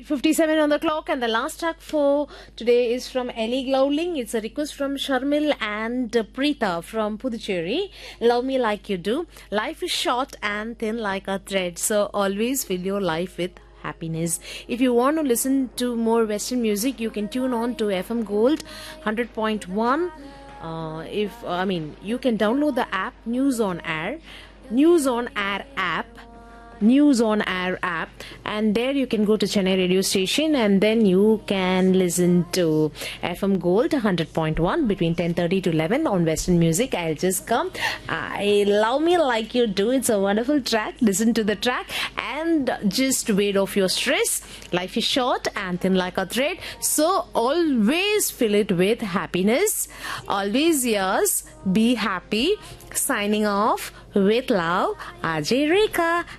8:57 on the clock, and the last track for today is from Ellie Glowling. It's a request from Sharmil and Preeta from Puducherry. Love me like you do. Life is short and thin like a thread, so always fill your life with happiness. If you want to listen to more Western music, you can tune on to FM Gold 100.1. You can download the app News on Air app, and there you can go to Chennai radio station, and then you can listen to FM Gold 100.1 between 10:30 to 11 on Western music. I'll just come. I love me like you do. It's a wonderful track. Listen to the track and just weight off your stress. Life is short and thin like a thread, so always fill it with happiness. Always yours. Be happy. Signing off with love, Ajay Rekha.